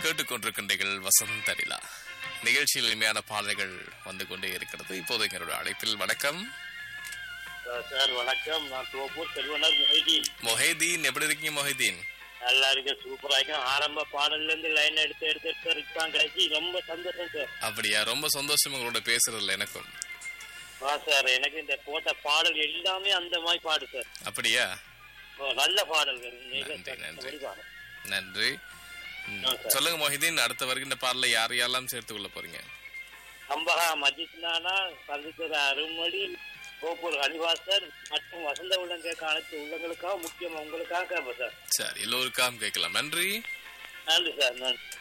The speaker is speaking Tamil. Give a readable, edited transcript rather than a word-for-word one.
கேட்டுக்கொண்டிருக்கின்றீர்கள் வசந்த நிலா நிகழ்ச்சியில் இனிமையான பாடல்கள் வந்து கொண்டே இருக்கிறது. இப்போது எங்களுடைய அழைப்பில் வணக்கம் சார். வணக்கம். நான் தோப்பூர் செல்வனர் மொஹிதீன். மொஹிதீன், எப்படி இருக்கீங்க மொஹிதீன்? நல்லா இருக்கு, சூப்பரா இருக்கு. ஆரம்ப பாடல்ல இருந்து லைன் எடுத்து இருக்கான் கிடைச்சி ரொம்ப சந்தோஷம் சார். அப்படியா? ரொம்ப சந்தோஷம் உங்களோட பேசுறதுல எனக்கும். சார், எனக்கு இந்த போட்ட பாடல் எல்லாமே அந்த மாதிரி பாடு சார். அப்படியா? நல்ல பாடல்கள். நன்றி. சொல்லுங்க மொஹிதீன், அடுத்த வருகின்ற பாடல யாரையெல்லாம் சேர்த்து கொள்ள போறீங்க? அம்பகா மஜித்னானா, கல்வித்துறை அருள்மொழி, கோப்பூர் ஹரிவாசர் மற்றும் வசந்த உள்ளங்க அனைத்து உள்ளங்களுக்காக முக்கியமா உங்களுக்காக கேட்பேன் சார். சரி, எல்லோருக்காகவும் கேட்கலாம். நன்றி. நன்றி சார். நன்றி.